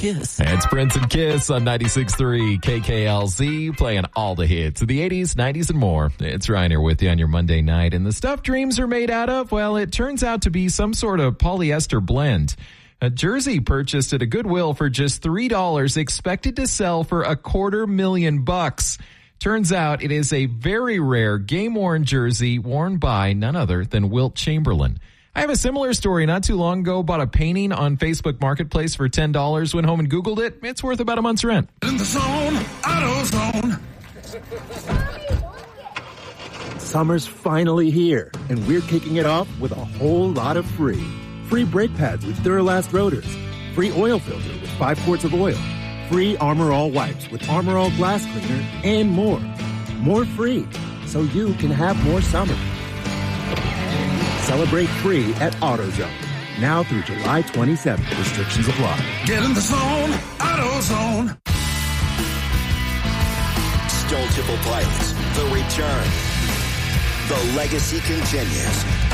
Kiss. It's Prince and Kiss on 96.3 KKLZ, playing all the hits of the 80s, 90s, and more. It's Ryan here with you on your Monday night. And the stuff dreams are made out of, well, it turns out to be some sort of polyester blend. A jersey purchased at a Goodwill for just $3 expected to sell for $250,000. Turns out it is a very rare game-worn jersey worn by none other than Wilt Chamberlain. I have a similar story. Not too long ago, bought a painting on Facebook Marketplace for $10. Went home and Googled it. It's worth about a month's rent. In the zone, AutoZone. Summer's finally here, and we're kicking it off with a whole lot of free. Free brake pads with Duralast rotors. Free oil filter with 5 quarts of oil. Free Armor All wipes with Armor All glass cleaner, and more. More free, so you can have more summer. Celebrate free at AutoZone. Now through July 27th. Restrictions apply. Get in the zone, AutoZone. Stone Temple Pilots, the return. The legacy continues.